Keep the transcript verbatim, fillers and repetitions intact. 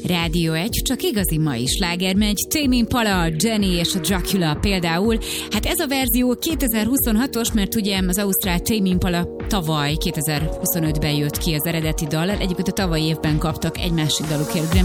Rádió egy, csak igazi mai sláger megy. Tame Impala, Jenny és a Dracula például. Hát ez a verzió kétezer-huszonhatos, mert ugye az ausztrál Tame Impala tavaly kétezer-huszonötben jött ki az eredeti dallal. Egyébként a tavalyi évben kaptak egy másik dalukért